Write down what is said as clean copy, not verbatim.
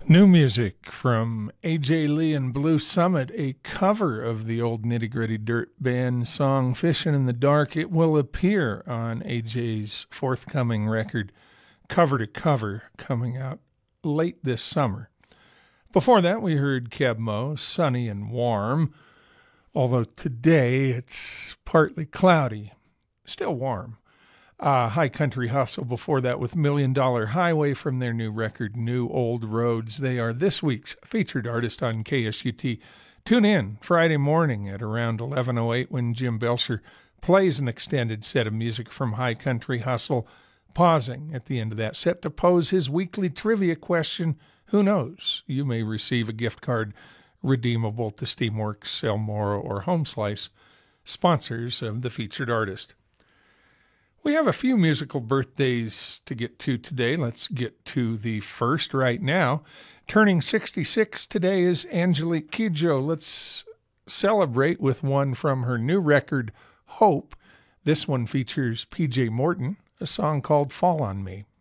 New music from AJ Lee and Blue Summit, a cover of the old Nitty Gritty Dirt Band song Fishin' in the Dark. It will appear on AJ's forthcoming record, Cover to Cover, coming out late this summer. Before that, we heard Keb' Mo', Sunny and Warm, although today it's partly cloudy, still warm. High Country Hustle before that with $1 Million Highway from their new record, New Old Roads. They are this week's featured artist on KSUT. Tune in Friday morning at around 11:08 when Jim Belcher plays an extended set of music from High Country Hustle, pausing at the end of that set to pose his weekly trivia question. Who knows? You may receive a gift card redeemable to Steamworks, El Moro, or Home Slice, sponsors of the featured artist. We have a few musical birthdays to get to today. Let's get to the first right now. Turning 66 today is Angelique Kidjo. Let's celebrate with one from her new record, Hope. This one features P.J. Morton, a song called Fall on Me.